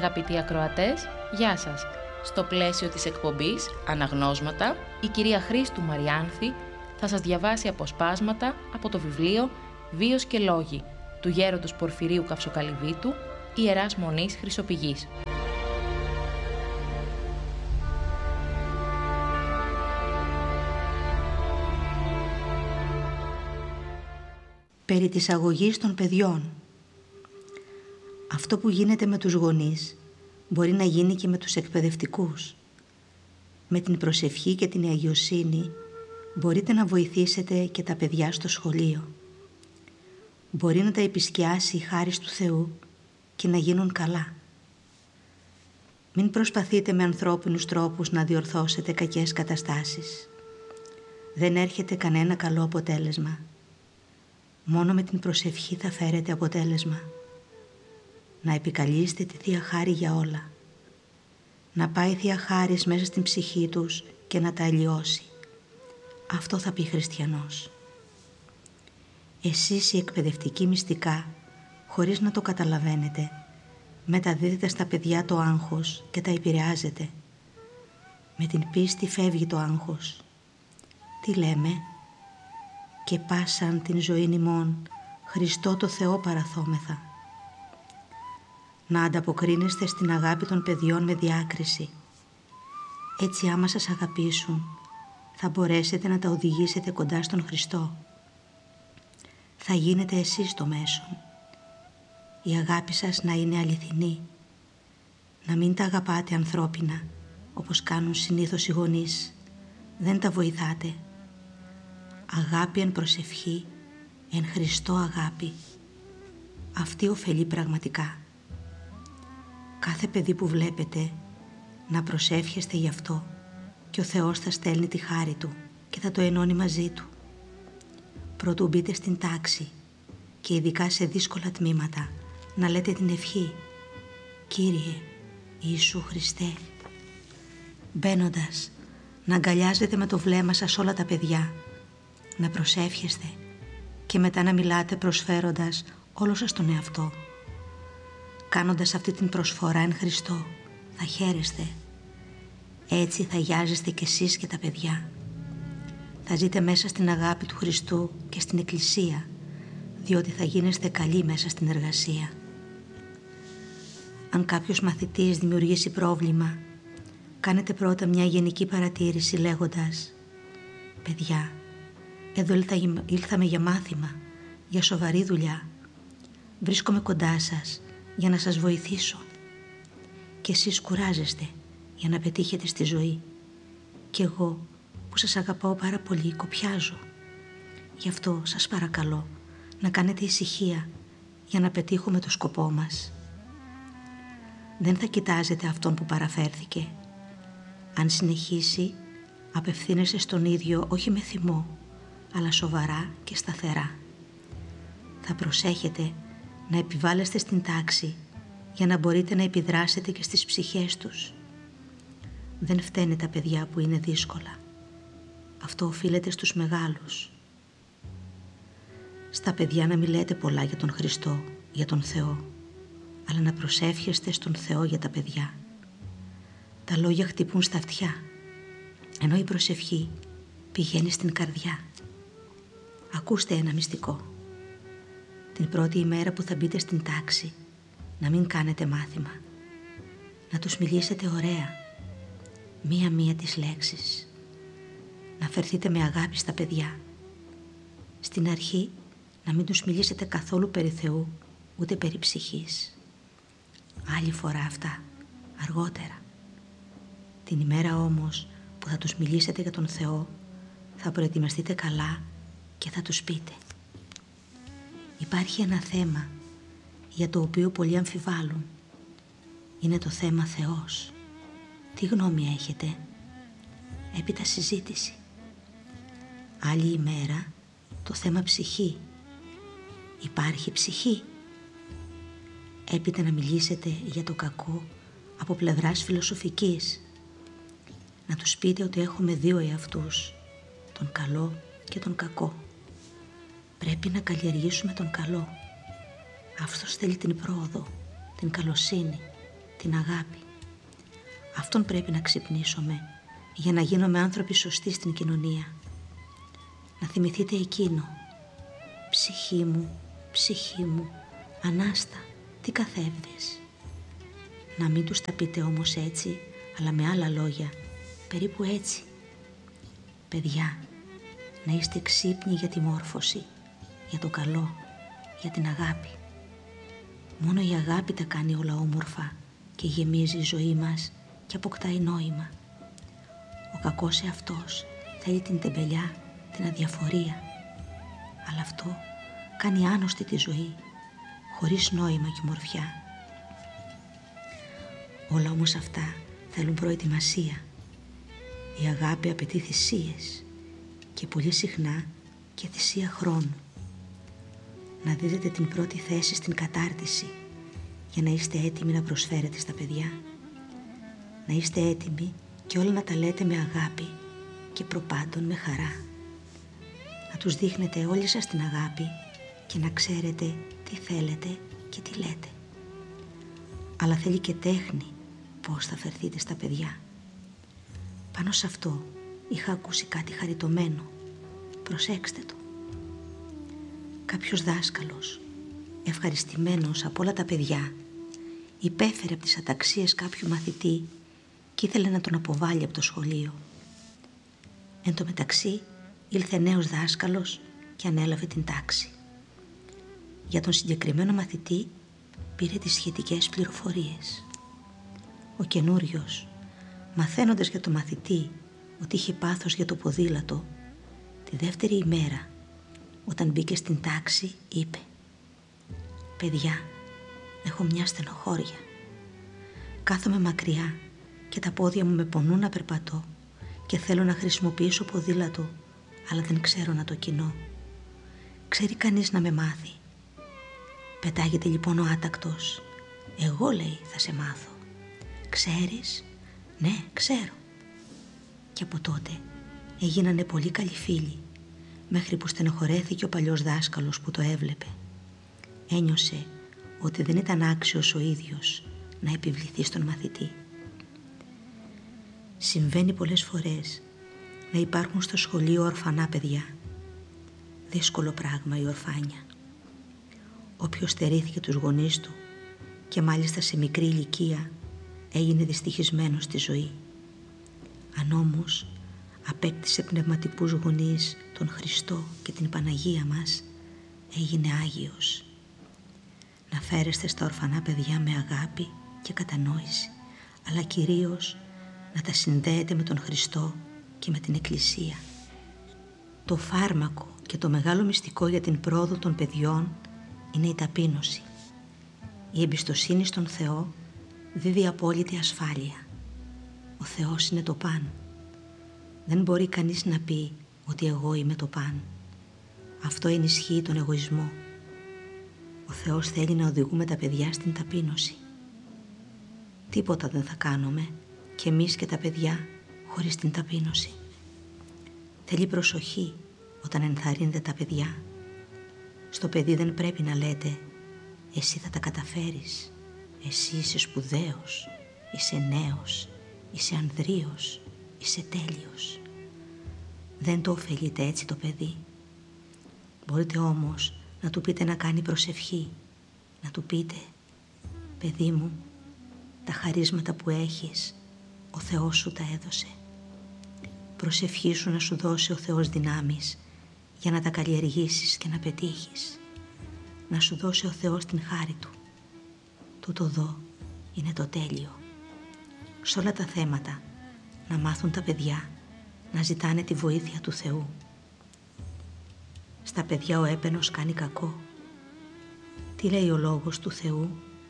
Αγαπητοί ακροατές, γεια σας. Στο πλαίσιο της εκπομπής «Αναγνώσματα», η κυρία Χρήστου Μαριάνθη θα σας διαβάσει αποσπάσματα από το βιβλίο «Βίος και λόγοι» του γέροντος Πορφυρίου Καυσοκαλυβίτου, Ιεράς Μονής Χρυσοπηγής. Περί της αγωγής των παιδιών. Αυτό που γίνεται με τους γονείς μπορεί να γίνει και με τους εκπαιδευτικούς. Με την προσευχή και την αγιοσύνη μπορείτε να βοηθήσετε και τα παιδιά στο σχολείο. Μπορεί να τα επισκιάσει η χάρις του Θεού και να γίνουν καλά. Μην προσπαθείτε με ανθρώπινους τρόπους να διορθώσετε κακές καταστάσεις. Δεν έρχεται κανένα καλό αποτέλεσμα. Μόνο με την προσευχή θα φέρετε αποτέλεσμα. Να επικαλείστε τη Θεία Χάρη για όλα. Να πάει η Θεία Χάρις μέσα στην ψυχή τους και να τα αλλοιώσει. Αυτό θα πει χριστιανός. Εσείς οι εκπαιδευτικοί μυστικά, χωρίς να το καταλαβαίνετε, μεταδίδετε στα παιδιά το άγχος και τα επηρεάζετε. Με την πίστη φεύγει το άγχος. Τι λέμε? Και πάσαν την ζωήν ημών, Χριστό το Θεό παραθόμεθα. Να ανταποκρίνεστε στην αγάπη των παιδιών με διάκριση. Έτσι άμα σας αγαπήσουν, θα μπορέσετε να τα οδηγήσετε κοντά στον Χριστό. Θα γίνετε εσείς το μέσον. Η αγάπη σας να είναι αληθινή. Να μην τα αγαπάτε ανθρώπινα, όπως κάνουν συνήθως οι γονείς. Δεν τα βοηθάτε. Αγάπη εν προσευχή, εν Χριστώ αγάπη. Αυτή ωφελεί πραγματικά. Κάθε παιδί που βλέπετε, να προσεύχεστε γι' αυτό και ο Θεός θα στέλνει τη χάρη Του και θα το ενώνει μαζί Του. Πρωτού μπείτε στην τάξη και ειδικά σε δύσκολα τμήματα να λέτε την ευχή «Κύριε Ιησού Χριστέ». Μπαίνοντας, να αγκαλιάζετε με το βλέμμα σας όλα τα παιδιά, να προσεύχεστε και μετά να μιλάτε προσφέροντας όλο σας τον εαυτό. Κάνοντας αυτή την προσφορά εν Χριστώ, θα χαίρεστε. Έτσι θα γιάζεστε κι εσείς και τα παιδιά. Θα ζείτε μέσα στην αγάπη του Χριστού και στην Εκκλησία, διότι θα γίνεστε καλοί μέσα στην εργασία. Αν κάποιος μαθητής δημιουργήσει πρόβλημα, κάνετε πρώτα μια γενική παρατήρηση λέγοντας «Παιδιά, εδώ ήλθαμε για μάθημα, για σοβαρή δουλειά. Βρίσκομαι κοντά σας για να σας βοηθήσω. Και εσείς κουράζεστε για να πετύχετε στη ζωή. Και εγώ που σας αγαπάω πάρα πολύ κοπιάζω. Γι' αυτό σας παρακαλώ να κάνετε ησυχία για να πετύχουμε το σκοπό μας». Δεν θα κοιτάζετε αυτόν που παραφέρθηκε. Αν συνεχίσει, απευθύνεσαι στον ίδιο όχι με θυμό, αλλά σοβαρά και σταθερά. Θα προσέχετε να επιβάλλεστε στην τάξη για να μπορείτε να επιδράσετε και στις ψυχές τους. Δεν φταίνε τα παιδιά που είναι δύσκολα. Αυτό οφείλεται στους μεγάλους. Στα παιδιά να μην λέτε πολλά για τον Χριστό, για τον Θεό, αλλά να προσεύχεστε στον Θεό για τα παιδιά. Τα λόγια χτυπούν στα αυτιά, ενώ η προσευχή πηγαίνει στην καρδιά. Ακούστε ένα μυστικό. Την πρώτη ημέρα που θα μπείτε στην τάξη, να μην κάνετε μάθημα. Να τους μιλήσετε ωραία, μία-μία τις λέξεις. Να φερθείτε με αγάπη στα παιδιά. Στην αρχή να μην τους μιλήσετε καθόλου περί Θεού, ούτε περί ψυχής. Άλλη φορά αυτά, αργότερα. Την ημέρα όμως που θα τους μιλήσετε για τον Θεό, θα προετοιμαστείτε καλά και θα τους πείτε «Υπάρχει ένα θέμα για το οποίο πολλοί αμφιβάλλουν. Είναι το θέμα Θεός. Τι γνώμη έχετε?» Έπειτα συζήτηση. Άλλη ημέρα το θέμα ψυχή. Υπάρχει ψυχή? Έπειτα να μιλήσετε για το κακό από πλευράς φιλοσοφικής. Να τους πείτε ότι έχουμε δύο εαυτούς, τον καλό και τον κακό. Πρέπει να καλλιεργήσουμε τον καλό. Αυτός θέλει την πρόοδο, την καλοσύνη, την αγάπη. Αυτόν πρέπει να ξυπνήσουμε για να γίνουμε άνθρωποι σωστοί στην κοινωνία. Να θυμηθείτε εκείνο. Ψυχή μου, Ανάστα, τι καθέβδες. Να μην τους τα πείτε όμως έτσι, αλλά με άλλα λόγια, περίπου έτσι. Παιδιά, να είστε ξύπνοι για τη μόρφωση, για το καλό, για την αγάπη. Μόνο η αγάπη τα κάνει όλα όμορφα και γεμίζει η ζωή μας και αποκτάει νόημα. Ο κακός εαυτός θέλει την τεμπελιά, την αδιαφορία, αλλά αυτό κάνει άνοστη τη ζωή, χωρίς νόημα και μορφιά. Όλα όμως αυτά θέλουν προετοιμασία. Η αγάπη απαιτεί θυσίες και πολύ συχνά και θυσία χρόνου. Να δίδετε την πρώτη θέση στην κατάρτιση για να είστε έτοιμοι να προσφέρετε στα παιδιά. Να είστε έτοιμοι και όλα να τα λέτε με αγάπη και προπάντων με χαρά. Να τους δείχνετε όλοι σας την αγάπη και να ξέρετε τι θέλετε και τι λέτε. Αλλά θέλει και τέχνη πώς θα φερθείτε στα παιδιά. Πάνω σε αυτό είχα ακούσει κάτι χαριτωμένο. Προσέξτε το. Κάποιος δάσκαλος, ευχαριστημένος από όλα τα παιδιά, υπέφερε από τις αταξίες κάποιου μαθητή και ήθελε να τον αποβάλει από το σχολείο. Εν τω μεταξύ ήλθε νέος δάσκαλος και ανέλαβε την τάξη. Για τον συγκεκριμένο μαθητή πήρε τις σχετικές πληροφορίες. Ο καινούριος, μαθαίνοντας για το μαθητή ότι είχε πάθος για το ποδήλατο, τη δεύτερη ημέρα, όταν μπήκε στην τάξη, είπε: «Παιδιά, έχω μια στενοχώρια. Κάθομαι μακριά και τα πόδια μου με πονούν να περπατώ και θέλω να χρησιμοποιήσω ποδήλατο, αλλά δεν ξέρω να το κινώ. Ξέρει κανείς να με μάθει?» Πετάγεται λοιπόν ο άτακτος. «Εγώ», λέει, «θα σε μάθω». «Ξέρεις?» «Ναι, ξέρω». Και από τότε έγινανε πολύ καλοί φίλοι, μέχρι που στενοχωρέθηκε ο παλιός δάσκαλος που το έβλεπε. Ένιωσε ότι δεν ήταν άξιος ο ίδιος να επιβληθεί στον μαθητή. Συμβαίνει πολλές φορές να υπάρχουν στο σχολείο ορφανά παιδιά. Δύσκολο πράγμα η ορφάνια. Όποιος στερήθηκε τους γονείς του και μάλιστα σε μικρή ηλικία έγινε δυστυχισμένος στη ζωή. Αν όμως απέκτησε πνευματικούς γονείς, τον Χριστό και την Παναγία μας, έγινε Άγιος. Να φέρεστε στα ορφανά παιδιά με αγάπη και κατανόηση, αλλά κυρίως να τα συνδέετε με τον Χριστό και με την Εκκλησία. Το φάρμακο και το μεγάλο μυστικό για την πρόοδο των παιδιών είναι η ταπείνωση. Η εμπιστοσύνη στον Θεό δίδει απόλυτη ασφάλεια. Ο Θεός είναι το παν. Δεν μπορεί κανείς να πει ότι εγώ είμαι το παν. Αυτό ενισχύει τον εγωισμό. Ο Θεός θέλει να οδηγούμε τα παιδιά στην ταπείνωση. Τίποτα δεν θα κάνουμε και εμείς και τα παιδιά χωρίς την ταπείνωση. Θέλει προσοχή όταν ενθαρρύνετε τα παιδιά. Στο παιδί δεν πρέπει να λέτε «εσύ θα τα καταφέρεις», «εσύ είσαι σπουδαίος», «είσαι νέος», «είσαι ανδρείος», «είσαι τέλειος». Δεν το ωφελείτε έτσι το παιδί. Μπορείτε όμως να του πείτε να κάνει προσευχή, να του πείτε «παιδί μου, τα χαρίσματα που έχεις, ο Θεός σου τα έδωσε. Προσευχήσου να σου δώσει ο Θεός δυνάμεις για να τα καλλιεργήσεις και να πετύχεις. Να σου δώσει ο Θεός την χάρη Του. Τούτο εδώ είναι το τέλειο». Σε όλα τα θέματα να μάθουν τα παιδιά να ζητάνε τη βοήθεια του Θεού. Στα παιδιά ο έπαινος κάνει κακό. Τι λέει ο λόγος του Θεού?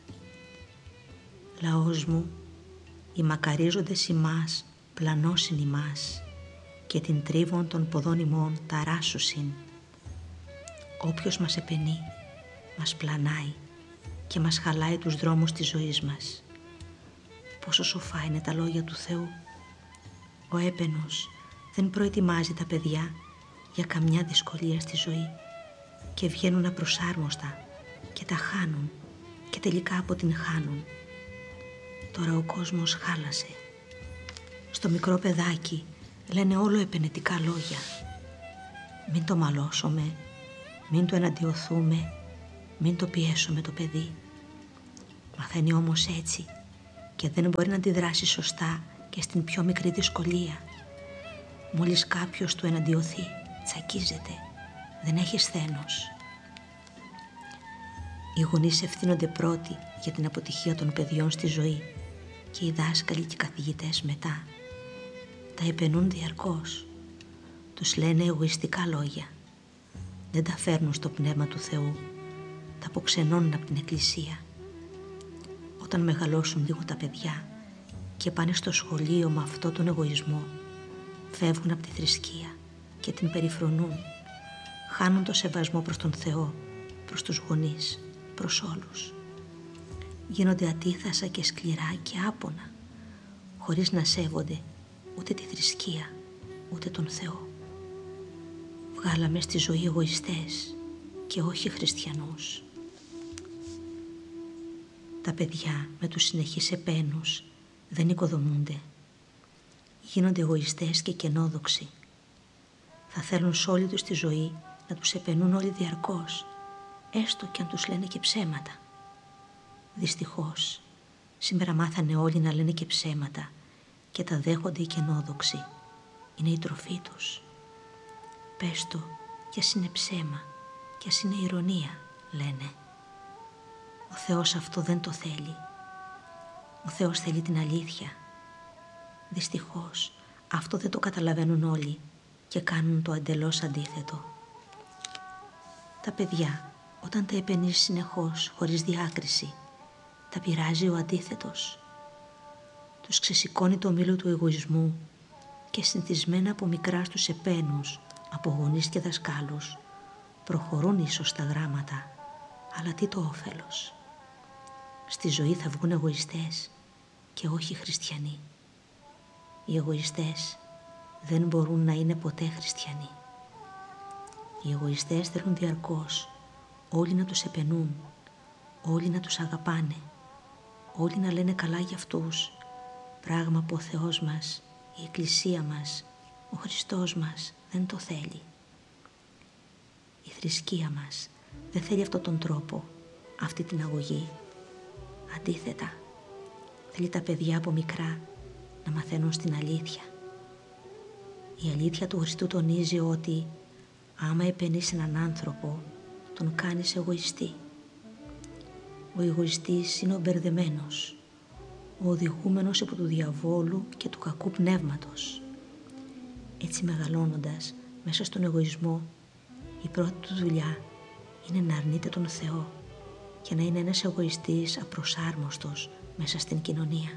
«Λαός μου, οι μακαρίζοντες ημάς πλανώσιν ημάς και την τρίβον των ποδών ημών ταράσουσιν». Όποιος μας επενεί, μας πλανάει και μας χαλάει τους δρόμους της ζωής μας. Πόσο σοφά είναι τα λόγια του Θεού. Ο έπαινος δεν προετοιμάζει τα παιδιά για καμιά δυσκολία στη ζωή και βγαίνουν απροσάρμοστα και τα χάνουν και τελικά αποτυγχάνουν. Τώρα ο κόσμος χάλασε. Στο μικρό παιδάκι λένε όλο επενετικά λόγια. Μην το μαλώσουμε, μην το εναντιωθούμε, μην το πιέσουμε το παιδί. Μαθαίνει όμως έτσι και δεν μπορεί να αντιδράσει σωστά και στην πιο μικρή δυσκολία. Μόλις κάποιος του εναντιωθεί, τσακίζεται, δεν έχει σθένος. Οι γονείς ευθύνονται πρώτοι για την αποτυχία των παιδιών στη ζωή και οι δάσκαλοι και οι καθηγητές μετά. Τα επενούν διαρκώς. Τους λένε εγωιστικά λόγια. Δεν τα φέρνουν στο πνεύμα του Θεού. Τα αποξενώνουν από την Εκκλησία. Όταν μεγαλώσουν λίγο τα παιδιά και πάνε στο σχολείο με αυτό τον εγωισμό, φεύγουν από τη θρησκεία και την περιφρονούν. Χάνουν το σεβασμό προς τον Θεό, προς τους γονείς, προς όλους. Γίνονται ατίθασα και σκληρά και άπονα, χωρίς να σέβονται ούτε τη θρησκεία, ούτε τον Θεό. Βγάλαμε στη ζωή εγωιστές και όχι χριστιανούς. Τα παιδιά με τους συνεχείς επένους δεν οικοδομούνται. Γίνονται εγωιστές και κενόδοξοι. Θα θέλουν σ' όλη τους τη ζωή να τους επενούν όλοι διαρκώς, έστω και αν τους λένε και ψέματα. Δυστυχώς, σήμερα μάθανε όλοι να λένε και ψέματα και τα δέχονται οι κενόδοξοι. Είναι η τροφή τους. Πες το κι ας είναι ψέμα, κι ας είναι ηρωνία, λένε. Ο Θεός αυτό δεν το θέλει. Ο Θεός θέλει την αλήθεια. Δυστυχώς, αυτό δεν το καταλαβαίνουν όλοι και κάνουν το εντελώς αντίθετο. Τα παιδιά, όταν τα επενείς συνεχώς, χωρίς διάκριση, τα πειράζει ο αντίθετος. Τους ξεσηκώνει το μήλο του εγωισμού και συνηθισμένα από μικρά στους επένους, από γονείς και δασκάλους, προχωρούν ίσως στα γράμματα, αλλά τι το όφελος. Στη ζωή θα βγουν εγωιστές και όχι χριστιανοί. Οι εγωιστές δεν μπορούν να είναι ποτέ χριστιανοί. Οι εγωιστές θέλουν διαρκώς όλοι να τους επενούν, όλοι να τους αγαπάνε, όλοι να λένε καλά για αυτούς, πράγμα που ο Θεός μας, η Εκκλησία μας, ο Χριστός μας δεν το θέλει. Η θρησκεία μας δεν θέλει αυτόν τον τρόπο, αυτή την αγωγή. Αντίθετα, θέλει τα παιδιά από μικρά να μαθαίνουν στην αλήθεια. Η αλήθεια του Χριστού τονίζει ότι άμα επενείς έναν άνθρωπο, τον κάνεις εγωιστή. Ο εγωιστής είναι ο μπερδεμένος, ο οδηγούμενος από του διαβόλου και του κακού πνεύματος. Έτσι μεγαλώνοντας μέσα στον εγωισμό, η πρώτη του δουλειά είναι να αρνείται τον Θεό και να είναι ένας εγωιστής απροσάρμοστος μέσα στην κοινωνία.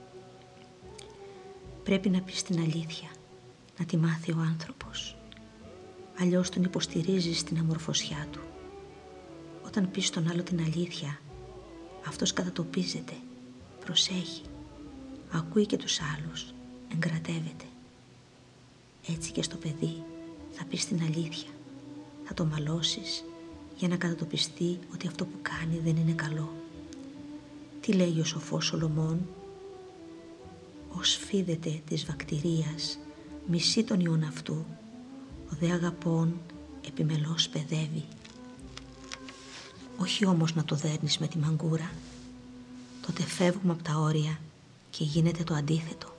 Πρέπει να πεις την αλήθεια, να τη μάθει ο άνθρωπος. Αλλιώς τον υποστηρίζεις στην αμορφωσιά του. Όταν πεις στον άλλο την αλήθεια, αυτός κατατοπίζεται, προσέχει, ακούει και τους άλλους, εγκρατεύεται. Έτσι και στο παιδί θα πεις την αλήθεια, θα το μαλώσεις για να κατατοπιστεί ότι αυτό που κάνει δεν είναι καλό. Τι λέει ο σοφός Σολομών? Ως φίδεται της βακτηρίας, μισεί τον ιόν αυτού, ο δε αγαπών επιμελώς παιδεύει. Όχι όμως να το δέρνεις με τη μαγκούρα, τότε φεύγουμε από τα όρια και γίνεται το αντίθετο.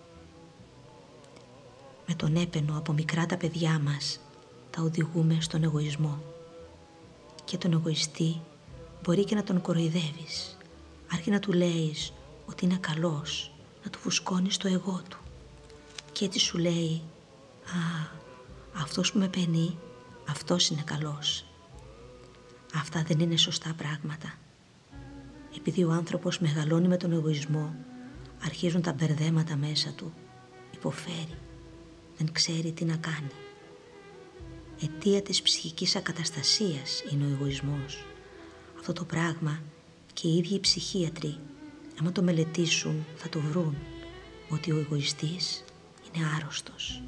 Με τον έπαινο από μικρά τα παιδιά μας τα οδηγούμε στον εγωισμό. Και τον εγωιστή μπορεί και να τον κοροϊδεύεις, αρκεί να του λέεις ότι είναι καλός, να του φουσκώνεις το εγώ του. Και έτσι σου λέει, «Α, αυτός που με πενεί, αυτός είναι καλός». Αυτά δεν είναι σωστά πράγματα. Επειδή ο άνθρωπος μεγαλώνει με τον εγωισμό, αρχίζουν τα μπερδέματα μέσα του, υποφέρει, δεν ξέρει τι να κάνει. Αιτία της ψυχικής ακαταστασίας είναι ο εγωισμός. Αυτό το πράγμα και οι ίδιοι οι ψυχίατροι, άμα το μελετήσουν, θα το βρουν, ότι ο εγωιστής είναι άρρωστος.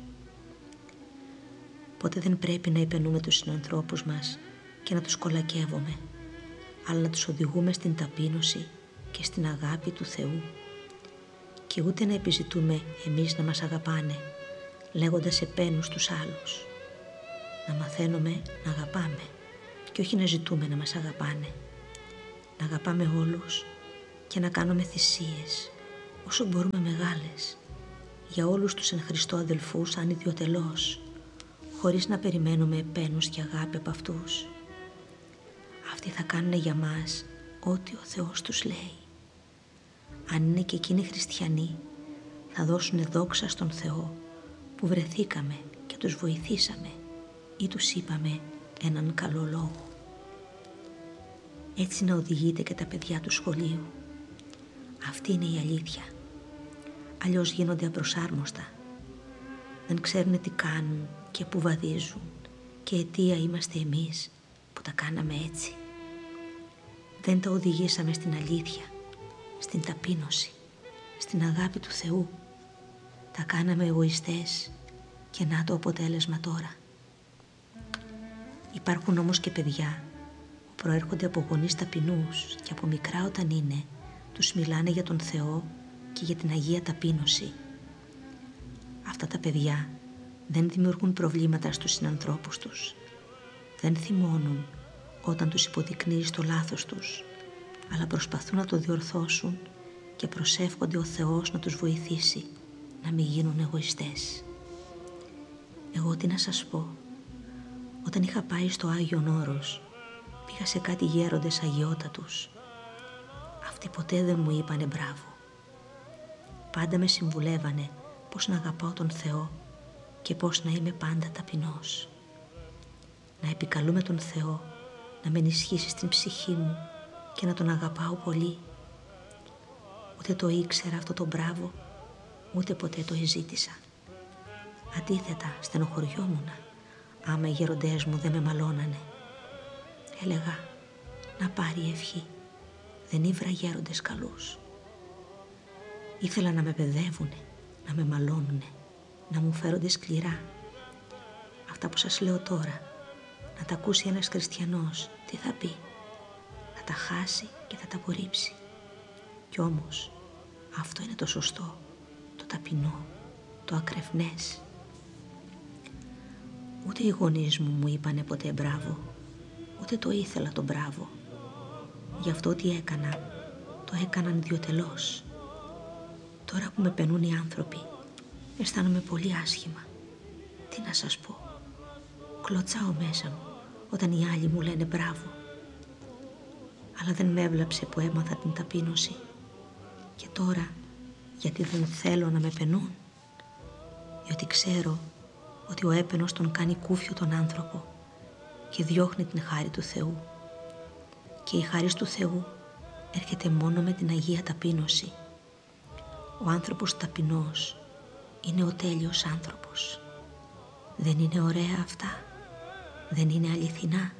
Ποτέ δεν πρέπει να επενούμε τους συνανθρώπους μας και να τους κολακεύουμε, αλλά να τους οδηγούμε στην ταπείνωση και στην αγάπη του Θεού. και ούτε να επιζητούμε εμείς να μας αγαπάνε, λέγοντας επένους στους άλλους. Να μαθαίνουμε να αγαπάμε και όχι να ζητούμε να μας αγαπάνε. Να αγαπάμε όλους και να κάνουμε θυσίες, όσο μπορούμε μεγάλες, για όλους τους εν Χριστώ αδελφούς ανιδιοτελώς, χωρίς να περιμένουμε επένους και αγάπη από αυτούς. Αυτοί θα κάνουν για μας ό,τι ο Θεός τους λέει. Αν είναι και εκείνοι χριστιανοί, θα δώσουν δόξα στον Θεό που βρεθήκαμε και τους βοηθήσαμε ή τους είπαμε έναν καλό λόγο. Έτσι να οδηγείτε και τα παιδιά του σχολείου. Αυτή είναι η αλήθεια. Αλλιώς γίνονται απροσάρμοστα. Δεν ξέρουν τι κάνουν και που βαδίζουν και αιτία είμαστε εμείς που τα κάναμε έτσι. Δεν τα οδηγήσαμε στην αλήθεια, στην ταπείνωση, στην αγάπη του Θεού. Τα κάναμε εγωιστές και να το αποτέλεσμα τώρα. Υπάρχουν όμως και παιδιά που προέρχονται από γονείς ταπεινούς και από μικρά όταν είναι, τους μιλάνε για τον Θεό και για την Αγία Ταπείνωση. Αυτά τα παιδιά δεν δημιουργούν προβλήματα στους συνανθρώπους τους. Δεν θυμώνουν όταν τους υποδεικνύεις το λάθος τους, αλλά προσπαθούν να το διορθώσουν και προσεύχονται ο Θεός να τους βοηθήσει να μην γίνουν εγωιστές. Εγώ τι να σας πω, όταν είχα πάει στο Άγιον Όρος, πήγα σε κάτι γέροντες αγιότατους. Αυτοί ποτέ δεν μου είπανε μπράβο. Πάντα με συμβουλεύανε πώς να αγαπάω τον Θεό και πώς να είμαι πάντα ταπεινός. Να επικαλούμε τον Θεό να με ενισχύσει στην ψυχή μου και να τον αγαπάω πολύ. Ούτε το ήξερα αυτό το μπράβο, ούτε ποτέ το εζήτησα. Αντίθετα, στενοχωριόμουνα άμα οι γεροντές μου δεν με μαλώνανε. Έλεγα, να πάρει ευχή, δεν ήβρα γέροντες καλούς. Ήθελα να με παιδεύουνε, να με μαλώνουνε, να μου φέρονται σκληρά. Αυτά που σας λέω τώρα, να τα ακούσει ένας χριστιανός, τι θα πει? Θα τα χάσει και θα τα απορρίψει. Κι όμως, αυτό είναι το σωστό, το ταπεινό, το ακρεφνές. Ούτε οι γονείς μου είπανε ποτέ μπράβο, ούτε το ήθελα το μπράβο. Γι' αυτό τι έκανα, το έκαναν ιδιωτελώς. Τώρα που με πενούν οι άνθρωποι, αισθάνομαι πολύ άσχημα. Τι να σας πω, κλωτσάω μέσα μου όταν οι άλλοι μου λένε μπράβο. Αλλά δεν με έβλαψε που έμαθα την ταπείνωση. Και τώρα, γιατί δεν θέλω να με πενούν? Διότι ξέρω ότι ο έπαινος τον κάνει κούφιο τον άνθρωπο και διώχνει την χάρη του Θεού. Και η χάρις του Θεού έρχεται μόνο με την Αγία Ταπείνωση. Ο άνθρωπος ταπεινός είναι ο τέλειος άνθρωπος. Δεν είναι ωραία αυτά? Δεν είναι αληθινά?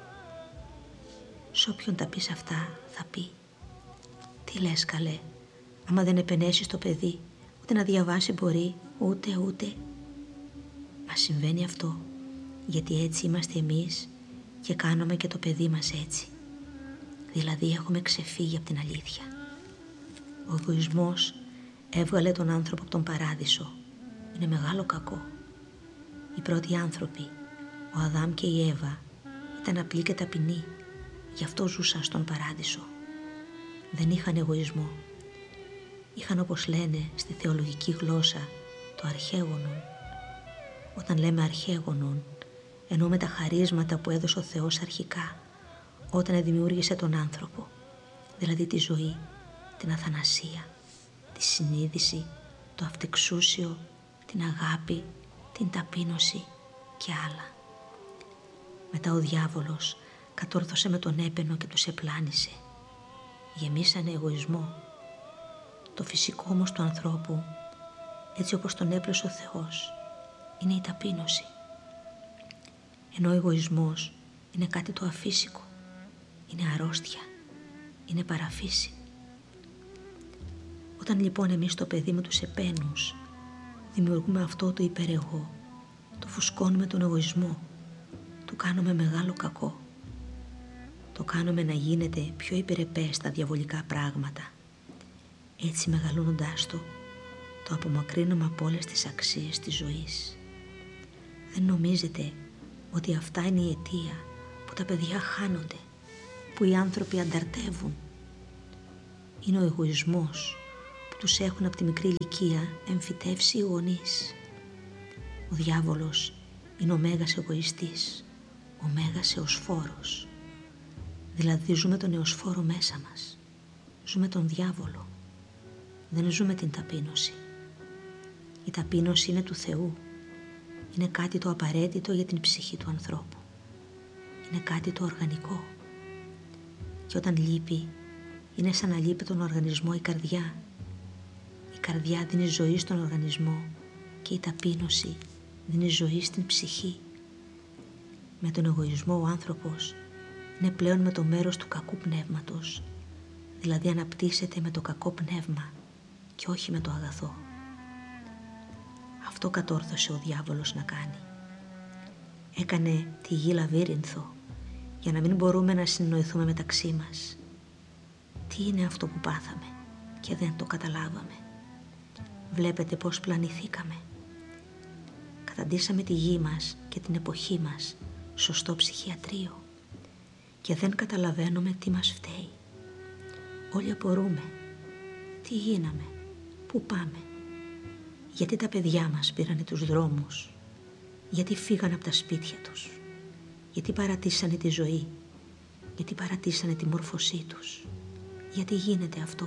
Σ' όποιον τα πεις αυτά θα πει, τι λες καλέ, άμα δεν επενέσεις το παιδί, ούτε να διαβάσει μπορεί, ούτε. Μα συμβαίνει αυτό, γιατί έτσι είμαστε εμείς και κάνουμε και το παιδί μας έτσι. Δηλαδή έχουμε ξεφύγει από την αλήθεια. Ο εγωισμός έβγαλε τον άνθρωπο από τον παράδεισο. Είναι μεγάλο κακό. Οι πρώτοι άνθρωποι, ο Αδάμ και η Εύα, ήταν απλοί και ταπεινοί. Γι' αυτό ζούσαν στον παράδεισο. Δεν είχαν εγωισμό. Είχαν, όπως λένε στη θεολογική γλώσσα, το αρχαίγωνον. Όταν λέμε αρχαίγωνον, εννοούμε τα χαρίσματα που έδωσε ο Θεός αρχικά, όταν δημιούργησε τον άνθρωπο, δηλαδή τη ζωή, την αθανασία, τη συνείδηση, το αυτεξούσιο, την αγάπη, την ταπείνωση και άλλα. Μετά ο διάβολος κατόρθωσε με τον έπαινο και τους επλάνησε. Γεμίσανε εγωισμό. Το φυσικό όμως του ανθρώπου, έτσι όπως τον έπλωσε ο Θεός, είναι η ταπείνωση. Ενώ ο εγωισμός είναι κάτι το αφύσικο, είναι αρρώστια, είναι παραφύση. Όταν λοιπόν εμείς το παιδί με τους επένους δημιουργούμε αυτό το υπερεγώ, το φουσκώνουμε τον εγωισμό, του κάνουμε μεγάλο κακό. Το κάνουμε να γίνεται πιο υπερεπές στα διαβολικά πράγματα. Έτσι μεγαλώνοντάς το, το απομακρύνουμε από όλες τις αξίες της ζωής. Δεν νομίζετε ότι αυτά είναι η αιτία που τα παιδιά χάνονται, που οι άνθρωποι ανταρτεύουν? Είναι ο εγωισμός που τους έχουν από τη μικρή ηλικία εμφυτεύσει οι γονείς. Ο διάβολος είναι ο μέγας εγωιστής, ο μέγας εωσφόρος. Δηλαδή ζούμε τον εωσφόρο μέσα μας, ζούμε τον διάβολο, δεν ζούμε την ταπείνωση. Η ταπείνωση είναι του Θεού, είναι κάτι το απαραίτητο για την ψυχή του ανθρώπου, είναι κάτι το οργανικό. Και όταν λείπει, είναι σαν να λείπει τον οργανισμό η καρδιά. Η καρδιά δίνει ζωή στον οργανισμό και η ταπείνωση δίνει ζωή στην ψυχή. Με τον εγωισμό ο άνθρωπος είναι πλέον με το μέρος του κακού πνεύματος, δηλαδή αναπτύσσεται με το κακό πνεύμα και όχι με το αγαθό. Αυτό κατόρθωσε ο διάβολος να κάνει. Έκανε τη γη λαβύρινθο για να μην μπορούμε να συνεννοηθούμε μεταξύ μας. Τι είναι αυτό που πάθαμε και δεν το καταλάβαμε? Βλέπετε πώς πλανηθήκαμε. Καταντήσαμε τη γη μας και την εποχή μας σωστό ψυχιατρίο και δεν καταλαβαίνουμε τι μας φταίει. Όλοι απορούμε. Τι γίναμε, πού πάμε? Γιατί τα παιδιά μας πήρανε τους δρόμους? Γιατί φύγανε από τα σπίτια τους? Γιατί παρατήσανε τη ζωή? Γιατί παρατήσανε τη μόρφωσή τους? Γιατί γίνεται αυτό?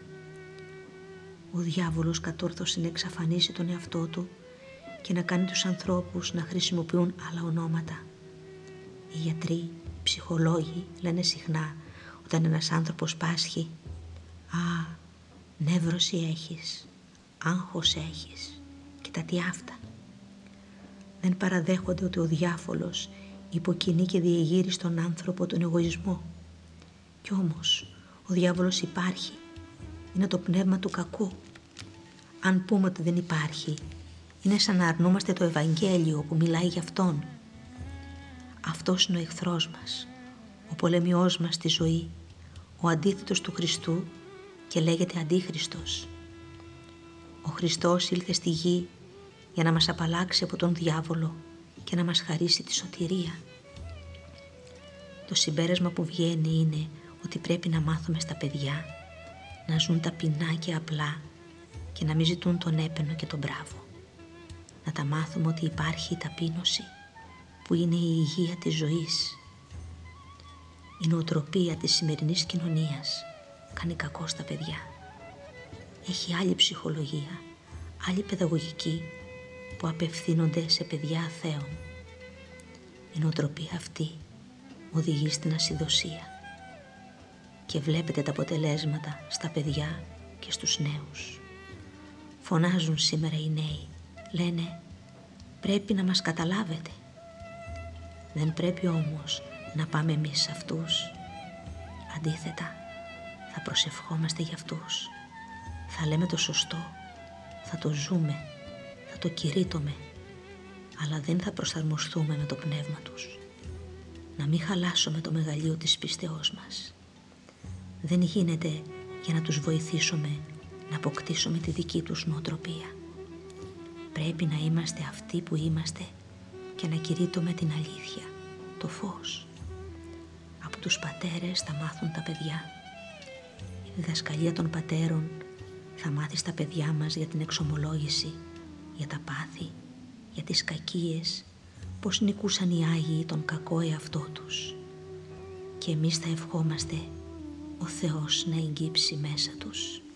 Ο διάβολος κατόρθωσε να εξαφανίσει τον εαυτό του και να κάνει τους ανθρώπους να χρησιμοποιούν άλλα ονόματα. Οι γιατροί, οι ψυχολόγοι λένε συχνά όταν ένας άνθρωπος πάσχει: «Α, νεύρωση έχεις, άγχος έχεις» και τα τι αυτά. Δεν παραδέχονται ότι ο διάφολος υποκινεί και διεγείρει στον άνθρωπο τον εγωισμό. Κι όμως ο διάβολος υπάρχει, είναι το πνεύμα του κακού. Αν πούμε ότι δεν υπάρχει, είναι σαν να αρνούμαστε το Ευαγγέλιο που μιλάει για Αυτόν. Αυτός είναι ο εχθρός μας, ο πολεμιός μας στη ζωή, ο αντίθετος του Χριστού και λέγεται Αντίχριστος. Ο Χριστός ήλθε στη γη για να μας απαλλάξει από τον διάβολο και να μας χαρίσει τη σωτηρία. Το συμπέρασμα που βγαίνει είναι ότι πρέπει να μάθουμε στα παιδιά να ζουν ταπεινά και απλά και να μην ζητούν τον έπαινο και τον μπράβο. Να τα μάθουμε ότι υπάρχει η ταπείνωση που είναι η υγεία της ζωής. Η νοοτροπία της σημερινής κοινωνίας κάνει κακό στα παιδιά. Έχει άλλη ψυχολογία, άλλη παιδαγωγική που απευθύνονται σε παιδιά αθέων. Η νοοτροπία αυτή οδηγεί στην ασυδοσία και βλέπετε τα αποτελέσματα στα παιδιά και στους νέους. Φωνάζουν σήμερα οι νέοι, λένε πρέπει να μας καταλάβετε. Δεν πρέπει όμως να πάμε εμείς σε αυτούς. Αντίθετα, θα προσευχόμαστε για αυτούς. Θα λέμε το σωστό, θα το ζούμε, θα το κηρύττουμε, αλλά δεν θα προσαρμοστούμε με το πνεύμα τους. Να μην χαλάσουμε το μεγαλείο της πίστεώς μας. Δεν γίνεται για να τους βοηθήσουμε να αποκτήσουμε τη δική τους νοοτροπία. Πρέπει να είμαστε αυτοί που είμαστε και να κηρύττουμε την αλήθεια, το φως. Από τους πατέρες θα μάθουν τα παιδιά. Η διδασκαλία των πατέρων θα μάθει στα παιδιά μας για την εξομολόγηση, για τα πάθη, για τις κακίες, πώς νικούσαν οι Άγιοι τον κακό εαυτό τους. Και εμείς θα ευχόμαστε ο Θεός να εγκύψει μέσα τους.